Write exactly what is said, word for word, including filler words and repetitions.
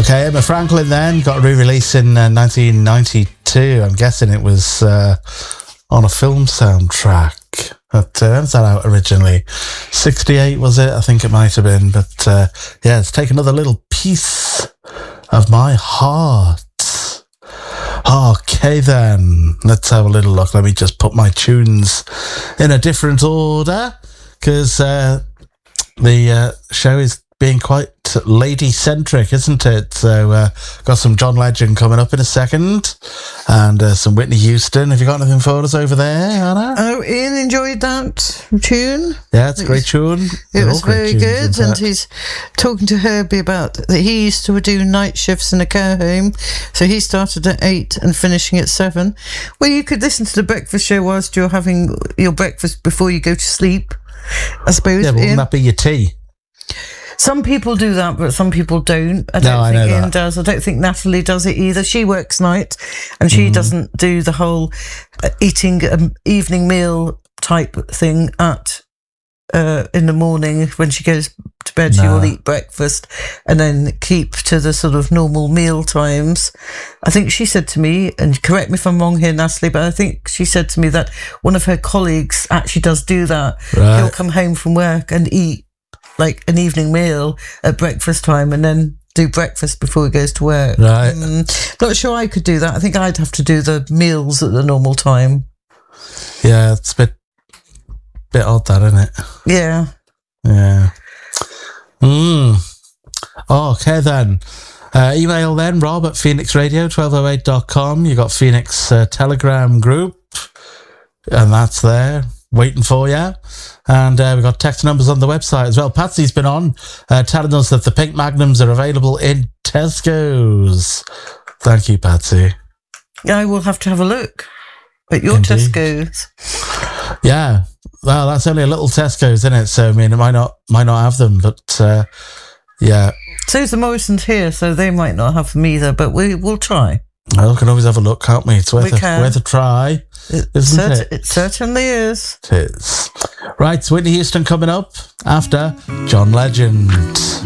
Okay, Emma Franklin then got a re-release in uh, nineteen ninety-two. I'm guessing it was uh, on a film soundtrack. But, uh, when was that out originally? sixty-eight was it? I think it might have been. But uh, yeah, it's Take Another Little Piece of My Heart. Okay then, let's have a little look. Let me just put my tunes in a different order, because uh, the uh, show is being quite lady-centric, isn't it? So, uh, got some John Legend coming up in a second, and uh, some Whitney Houston. Have you got anything for us over there, Anna? Oh, Ian enjoyed that tune. Yeah, it's a great tune. It was very good, and he's talking to Herbie about that he used to do night shifts in a care home, so he started at eight and finishing at seven. Well, you could listen to the breakfast show whilst you're having your breakfast before you go to sleep, I suppose. Yeah, but wouldn't Ian? that be your tea? Some people do that, but some people don't. I don't No, I think know Ian that. does. I don't think Natalie does it either. She works night, and she Mm-hmm. doesn't do the whole uh, eating an evening meal type thing at uh, in the morning when she goes to bed. She No. will eat breakfast and then keep to the sort of normal meal times. I think she said to me, and correct me if I'm wrong here, Natalie, but I think she said to me that one of her colleagues actually does do that. Right. He'll come home from work and eat like an evening meal at breakfast time and then do breakfast before he goes to work. Right. Mm, not sure I could do that. I think I'd have to do the meals at the normal time. Yeah, it's a bit, bit odd that, isn't it? Yeah. Yeah. Mm. Okay then. Uh, email then, rob at phoenix radio twelve oh eight dot com. You got Phoenix uh, Telegram group, and that's there waiting for you. And uh, we've got text numbers on the website as well. Patsy's been on uh, telling us that the pink Magnums are available in Tesco's. Thank you, Patsy. I will have to have a look at your Indeed. Tesco's. Yeah. Well, that's only a little Tesco's, isn't it? So, I mean, it might not might not have them, but uh, yeah. So's the Morrisons here, so they might not have them either, but we will try. Well, we can always have a look, can't we? It's worth, We a, can. worth a try, It, isn't cert- it? it certainly is. It is. Right, Whitney Houston coming up after John Legend.